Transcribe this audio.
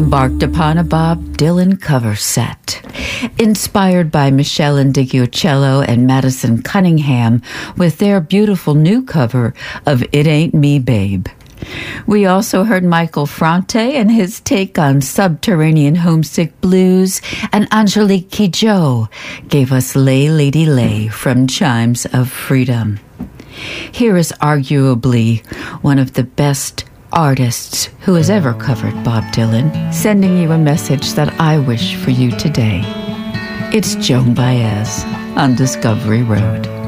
embarked upon a Bob Dylan cover set, inspired by Michelle Indigiocello and Madison Cunningham with their beautiful new cover of It Ain't Me, Babe. We also heard Michael Franti and his take on Subterranean Homesick Blues, and Angelique Kidjo gave us Lay Lady Lay from Chimes of Freedom. Here is arguably one of the best artists who has ever covered Bob Dylan, sending you a message that I wish for you today. It's Joan Baez on Discovery Road.